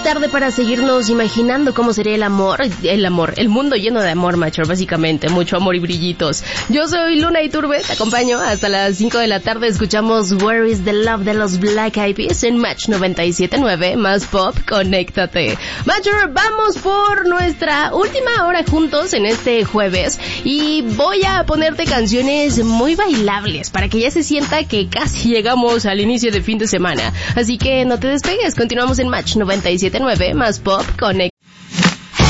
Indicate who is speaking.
Speaker 1: es tarde para seguirnos imaginando cómo sería el mundo lleno de amor, macho, básicamente, mucho amor y brillitos. Yo soy Luna Iturbe, te acompaño hasta las 5 de la tarde, escuchamos Where is the Love de los Black Eyed Peas en Match 97.9, más pop, conéctate. Macho, vamos por nuestra última hora juntos en este jueves y voy a ponerte canciones muy bailables para que ya se sienta que casi llegamos al inicio de fin de semana. Así que no te despegues, continuamos en Match 97.9, más pop, conéctate.